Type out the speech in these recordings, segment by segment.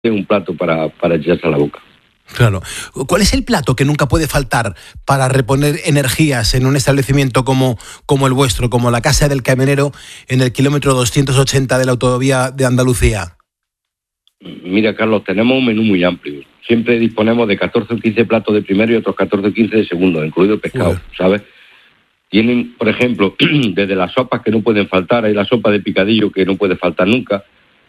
un plato para echarse a la boca. Claro. ¿Cuál es el plato que nunca puede faltar para reponer energías en un establecimiento como el vuestro, como la Casa del Camionero en el kilómetro 280 de la autovía de Andalucía? Mira, Carlos, tenemos un menú muy amplio. Siempre disponemos de 14 o 15 platos de primero y otros 14 o 15 de segundo, incluido pescado, ¿sabes? Tienen, por ejemplo, desde las sopas que no pueden faltar, hay la sopa de picadillo que no puede faltar nunca.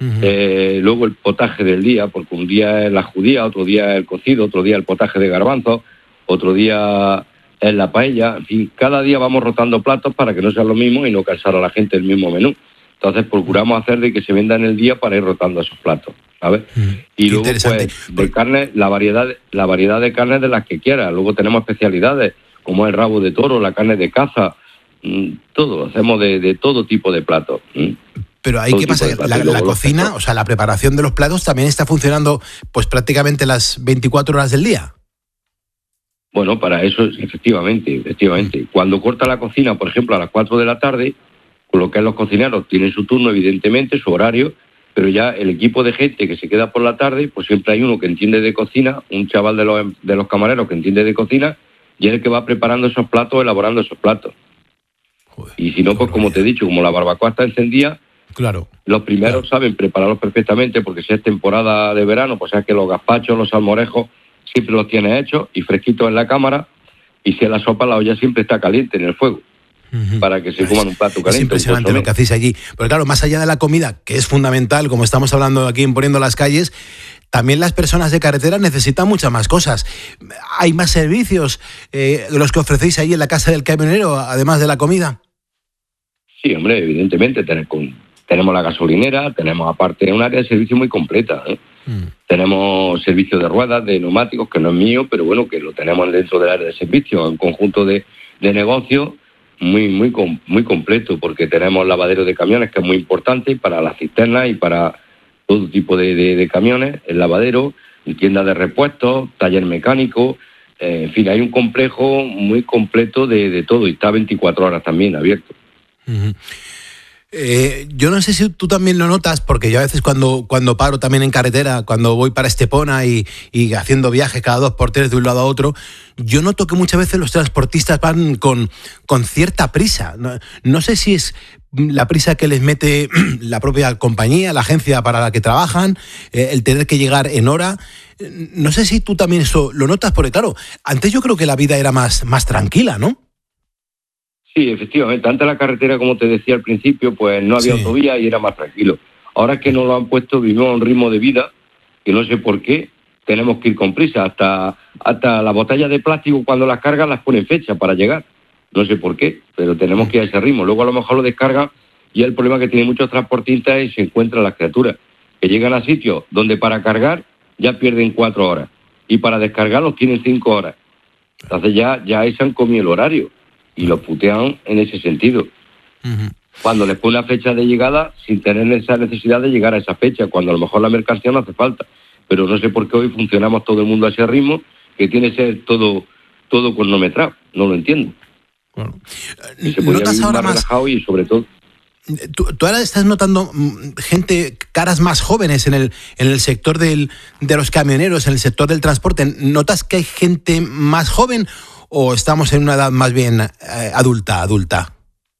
Luego el potaje del día, porque un día es la judía, otro día el cocido, otro día el potaje de garbanzos, otro día es la paella. En fin, cada día vamos rotando platos para que no sea lo mismo y no cansar a la gente el mismo menú. Entonces procuramos hacer de que se venda en el día para ir rotando esos platos, ¿sabes? Y luego, pues, de carne, la variedad de carnes de las que quieras. Luego tenemos especialidades, como el rabo de toro, la carne de caza, todo. Hacemos de todo tipo de platos. Pero ahí, ¿qué pasa? La cocina, o sea, la preparación de los platos también está funcionando pues prácticamente las 24 horas del día. Bueno, para eso, efectivamente. Cuando corta la cocina, por ejemplo, a las 4 de la tarde, con lo que es los cocineros, tienen su turno, evidentemente, su horario, pero ya el equipo de gente que se queda por la tarde, pues siempre hay uno que entiende de cocina, un chaval de los camareros que entiende de cocina, y es el que va preparando esos platos, elaborando esos platos. Joder, y si no, pues como te he dicho, como la barbacoa está encendida, claro, los primeros saben prepararlos perfectamente, porque si es temporada de verano, pues es que los gazpachos, los salmorejos, siempre los tienes hechos y fresquitos en la cámara, y si es la sopa, la olla siempre está caliente en el fuego, para que se coman un plato caliente. Es impresionante lo que hacéis allí. Pero claro, más allá de la comida, que es fundamental, como estamos hablando aquí en Poniendo las Calles, también las personas de carretera necesitan muchas más cosas. ¿Hay más servicios los que ofrecéis ahí en la Casa del Camionero, además de la comida? Sí, hombre, evidentemente tenemos la gasolinera, tenemos aparte un área de servicio muy completa. Tenemos servicio de ruedas, de neumáticos, que no es mío, pero bueno, que lo tenemos dentro del área de servicio, un conjunto de negocios muy completo, porque tenemos lavadero de camiones, que es muy importante para las cisternas y para todo tipo de camiones, el lavadero, tienda de repuestos, taller mecánico, en fin, hay un complejo muy completo de todo, y está 24 horas también abierto. Yo no sé si tú también lo notas, porque yo a veces cuando paro también en carretera, cuando voy para Estepona y haciendo viajes cada 2x3 de un lado a otro, yo noto que muchas veces los transportistas van con cierta prisa. No sé si es la prisa que les mete la propia compañía, la agencia para la que trabajan, el tener que llegar en hora. No sé si tú también eso lo notas, porque claro, antes yo creo que la vida era más tranquila, ¿no? Sí, efectivamente. Antes la carretera, como te decía al principio, pues no había autovía y era más tranquilo. Ahora que nos lo han puesto, vivimos a un ritmo de vida que no sé por qué tenemos que ir con prisa. Hasta las botellas de plástico, cuando las cargan, las ponen fecha para llegar. No sé por qué, pero tenemos que ir a ese ritmo. Luego a lo mejor lo descargan, y el problema que tienen muchos transportistas es que se encuentran las criaturas que llegan a sitios donde para cargar ya pierden 4 horas y para descargarlos tienen 5 horas. Entonces ya ahí se han comido el horario y los putean en ese sentido. Cuando les pone una fecha de llegada sin tener esa necesidad de llegar a esa fecha, cuando a lo mejor la mercancía no hace falta. Pero no sé por qué hoy funcionamos todo el mundo a ese ritmo, que tiene que ser todo cronometrado. No lo entiendo. Bueno, se podría vivir más relajado y sobre todo... Tú ahora estás notando caras más jóvenes en el sector de los camioneros, en el sector del transporte. ¿Notas que hay gente más joven o estamos en una edad más bien adulta?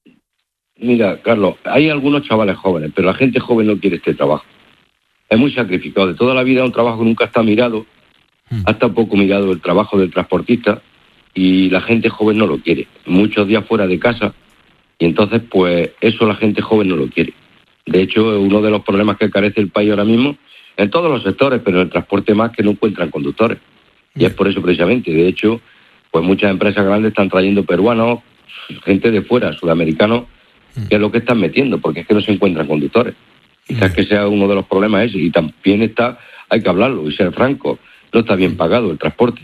Mira, Carlos, hay algunos chavales jóvenes, pero la gente joven no quiere este trabajo. Es muy sacrificado. De toda la vida un trabajo que nunca está mirado, hasta poco mirado el trabajo del transportista, y la gente joven no lo quiere. Muchos días fuera de casa, y entonces pues eso la gente joven no lo quiere. De hecho, es uno de los problemas que carece el país ahora mismo, en todos los sectores, pero en el transporte más, que no encuentran conductores. Y es por eso precisamente. De hecho, pues muchas empresas grandes están trayendo peruanos, gente de fuera, sudamericanos, que es lo que están metiendo, porque es que no se encuentran conductores. Quizás que sea uno de los problemas ese, y también hay que hablarlo y ser franco, no está bien pagado el transporte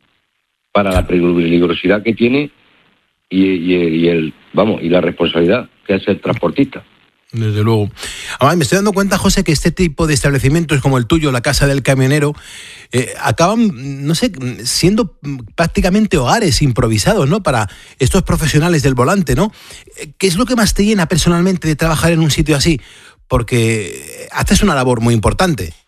para la peligrosidad que tiene y la responsabilidad que es el transportista. Desde luego. Además, me estoy dando cuenta, José, que este tipo de establecimientos como el tuyo, la Casa del Camionero, acaban, no sé, siendo prácticamente hogares improvisados, ¿no? Para estos profesionales del volante, ¿no? ¿Qué es lo que más te llena personalmente de trabajar en un sitio así? Porque haces una labor muy importante.